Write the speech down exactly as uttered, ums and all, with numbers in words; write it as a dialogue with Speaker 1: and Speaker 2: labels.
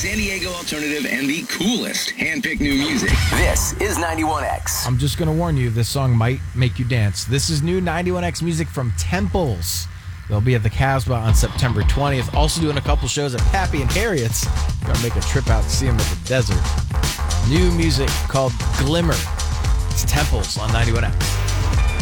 Speaker 1: San Diego alternative and the coolest hand-picked new music.
Speaker 2: This is ninety-one X.
Speaker 3: I'm just going to warn you, this song might make you dance. This is new ninety-one X music from Temples. They'll be at the Casbah on September twentieth. Also doing a couple shows at Pappy and Harriet's. Gonna make a trip out to see them at the desert. New music called Glimmer. It's Temples on ninety-one X.